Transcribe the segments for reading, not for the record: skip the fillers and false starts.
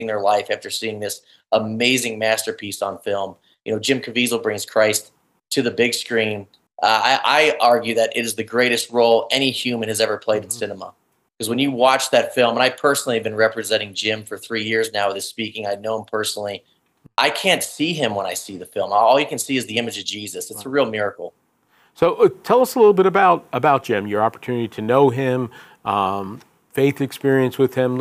their life after seeing this amazing masterpiece on film. Jim Caviezel brings Christ to the big screen. I argue that it is the greatest role any human has ever played in cinema. Because when you watch that film, and I personally have been representing Jim for 3 years now with his speaking, I know him personally. I can't see him when I see the film. All you can see is the image of Jesus. It's a real miracle. So tell us a little bit about Jim, your opportunity to know him, faith experience with him.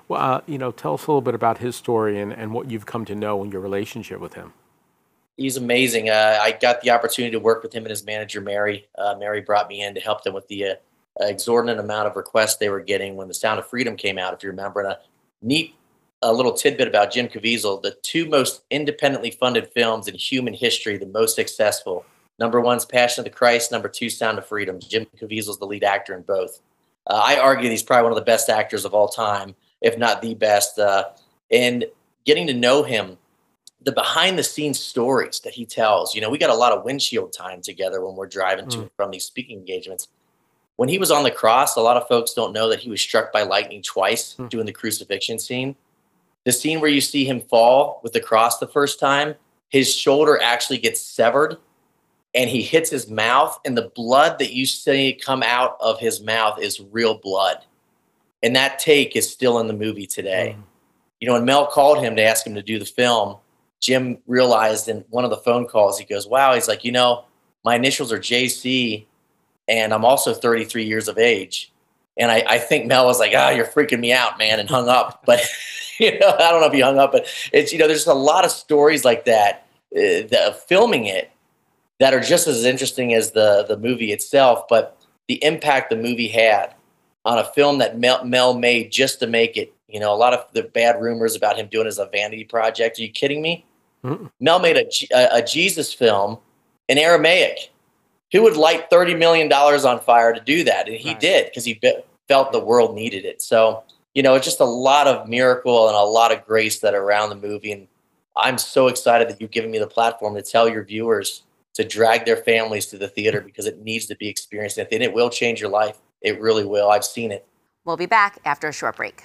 Tell us a little bit about his story and what you've come to know in your relationship with him. He's amazing. I got the opportunity to work with him and his manager, Mary. Mary brought me in to help them with the exorbitant amount of requests they were getting when The Sound of Freedom came out, if you remember. And a neat little tidbit about Jim Caviezel, the 2 most independently funded films in human history, the most successful. Number 1's Passion of the Christ, number 2, Sound of Freedom. Jim Caviezel's the lead actor in both. I argue he's probably one of the best actors of all time, if not the best. And getting to know him, the behind-the-scenes stories that he tells. We got a lot of windshield time together when we're driving to and from these speaking engagements. When he was on the cross, a lot of folks don't know that he was struck by lightning twice doing the crucifixion scene. The scene where you see him fall with the cross the first time, his shoulder actually gets severed, and he hits his mouth, and the blood that you see come out of his mouth is real blood. And that take is still in the movie today. When Mel called him to ask him to do the film, Jim realized in one of the phone calls, he goes, wow, he's like, my initials are JC, and I'm also 33 years of age. And I think Mel was like, you're freaking me out, man, and hung up. But, I don't know if he hung up, but it's, there's a lot of stories like that, filming it, that are just as interesting as the movie itself. But the impact the movie had on a film that Mel made just to make it, a lot of the bad rumors about him doing it as a vanity project. Are you kidding me? Mel made a Jesus film in Aramaic. Who would light $30 million on fire to do that? And he did, because he felt the world needed it. So, it's just a lot of miracle and a lot of grace that are around the movie. And I'm so excited that you've given me the platform to tell your viewers to drag their families to the theater, because it needs to be experienced. And it will change your life. It really will. I've seen it. We'll be back after a short break.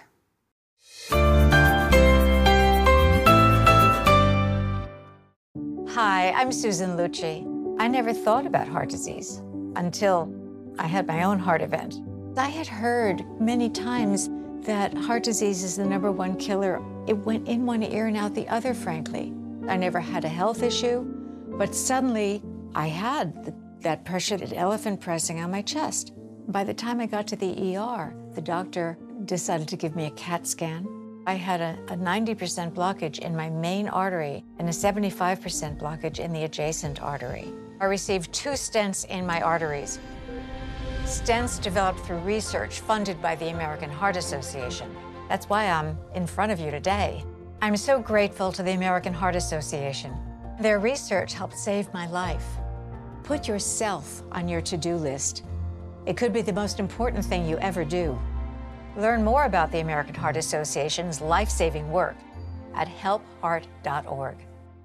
Hi, I'm Susan Lucci. I never thought about heart disease until I had my own heart event. I had heard many times that heart disease is the #1 killer. It went in one ear and out the other, frankly. I never had a health issue, but suddenly I had that pressure, that elephant pressing on my chest. By the time I got to the ER, the doctor decided to give me a CAT scan. I had a 90% blockage in my main artery and a 75% blockage in the adjacent artery. I received 2 stents in my arteries. Stents developed through research funded by the American Heart Association. That's why I'm in front of you today. I'm so grateful to the American Heart Association. Their research helped save my life. Put yourself on your to-do list. It could be the most important thing you ever do. Learn more about the American Heart Association's life-saving work at helpheart.org.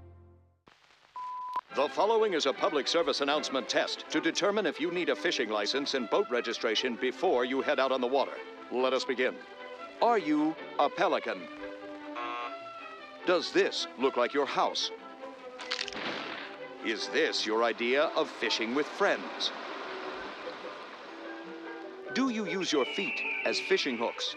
The following is a public service announcement test to determine if you need a fishing license and boat registration before you head out on the water. Let us begin. Are you a pelican? Does this look like your house? Is this your idea of fishing with friends? Do you use your feet as fishing hooks?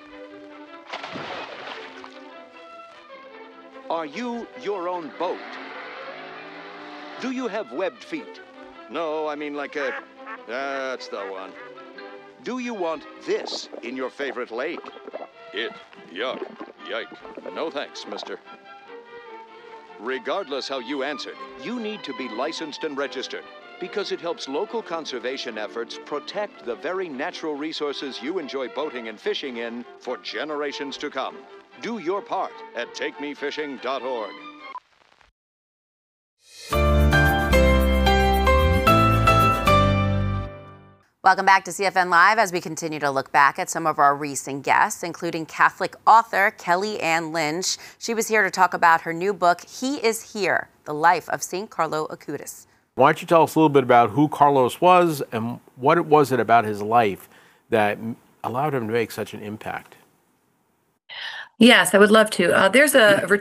Are you your own boat? Do you have webbed feet? No, I mean like a... That's the one. Do you want this in your favorite lake? Yuck, yike. No thanks, mister. Regardless how you answered, you need to be licensed and registered, because it helps local conservation efforts protect the very natural resources you enjoy boating and fishing in for generations to come. Do your part at takemefishing.org. Welcome back to CFN Live as we continue to look back at some of our recent guests, including Catholic author Kelly Ann Lynch. She was here to talk about her new book, He Is Here, The Life of St. Carlo Acutis. Why don't you tell us a little bit about who Carlos was and what was it about his life that allowed him to make such an impact? Yes, I would love to. There's a